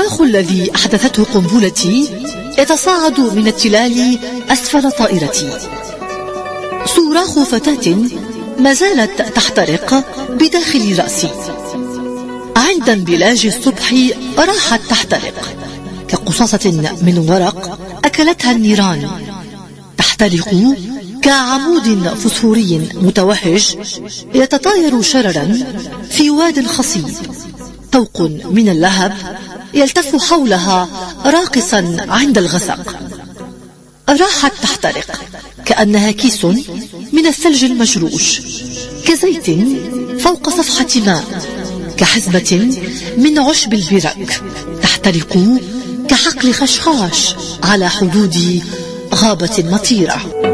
الصاروخ الذي أحدثته قنبلتي يتصاعد من التلال أسفل طائرتي. صراخ فتاة ما زالت تحترق بداخل رأسي. عند انبلاج الصبح راحت تحترق كقصاصة من ورق أكلتها النيران، تحترق كعمود فسفوري متوهج يتطاير شررا في واد خصيب. طوق من اللهب يلتف حولها راقصا عند الغسق. راحت تحترق كأنها كيس من الثلج المجروش، كزيت فوق صفحة ماء، كحزمة من عشب البرك. تحترق كحقل خشخاش على حدود غابة مطيرة.